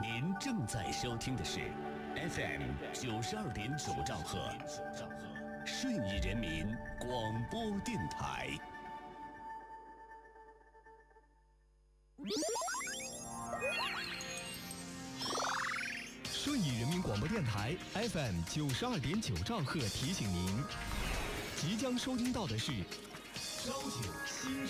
您正在收听的是 FM 92.9兆赫，顺义人民广播电台。 顺义人民广播电台 FM 92.9兆赫提醒您，即将收听到的是朝九新